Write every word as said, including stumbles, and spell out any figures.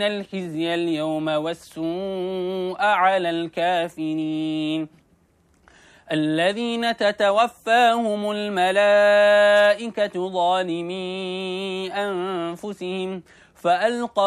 الخزي اليوم والسوء على الكافرين الذين تتوفاهم الملائكة ظالمي أنفسهم فألقوا